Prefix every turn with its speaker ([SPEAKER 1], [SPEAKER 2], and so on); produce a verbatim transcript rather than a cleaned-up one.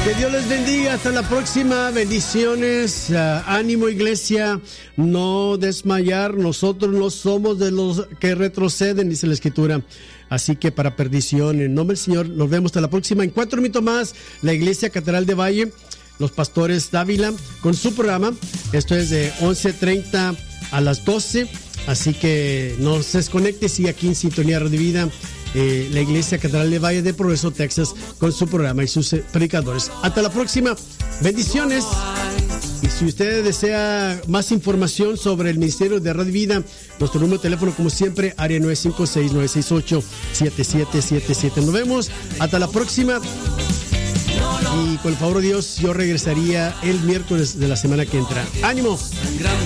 [SPEAKER 1] Que Dios les bendiga. Hasta la próxima. Bendiciones. Uh, ánimo, iglesia. No desmayar. Nosotros no somos de los que retroceden, dice la Escritura. Así que para perdición, en nombre del Señor, nos vemos hasta la próxima. En cuatro minutos más, la Iglesia Catedral de Valle, los pastores Dávila, con su programa. Esto es de once treinta a las doce. Así que no se desconecte. Sigue aquí en Sintonía Radio Vida. Eh, la Iglesia Catedral de Valle de Progreso, Texas, con su programa y sus eh, predicadores. Hasta la próxima. Bendiciones. Y si usted desea más información sobre el Ministerio de Radio Vida, nuestro número de teléfono, como siempre, área nueve cinco seis, nueve seis ocho, siete siete siete siete. Nos vemos. Hasta la próxima. Y con el favor de Dios, yo regresaría el miércoles de la semana que entra. ¡Ánimo!